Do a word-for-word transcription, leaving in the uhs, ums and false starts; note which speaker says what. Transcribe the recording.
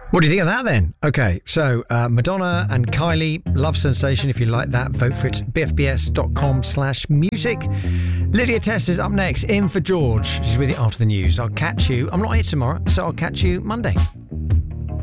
Speaker 1: What do you think of that then? Okay, so uh, Madonna and Kylie, Love Sensation. If you like that, vote for it. b f b s dot com slash music. Lydia Test is up next, in for George. She's with you after the news. I'll catch you. I'm not here tomorrow, so I'll catch you Monday.